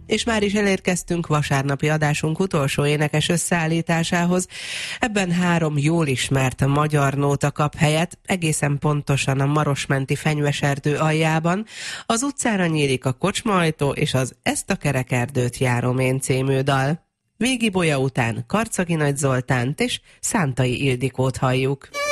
És már is elérkeztünk vasárnapi adásunk utolsó énekes összeállításához. Ebben 3 jól ismert magyar nóta kap helyet, egészen pontosan a Marosmenti fenyveserdő aljában. Az utcára nyílik a kocsmaajtó, és az Ezt a kerekerdőt járom én című dal. Végi Bolya után Karcagi Nagy Zoltánt és Szántai Ildikót halljuk.